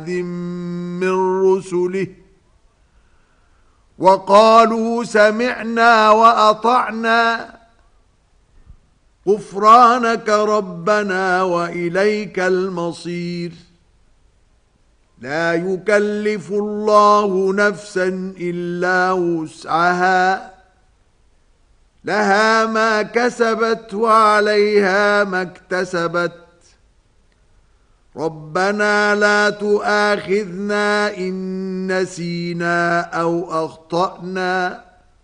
من رسله وقالوا سمعنا وأطعنا غفرانك ربنا وإليك المصير لا يكلف الله نفسا إلا وسعها لها ما كسبت وعليها ما اكتسبت ربنا لا تؤاخذنا إن نسينا أو أخطأنا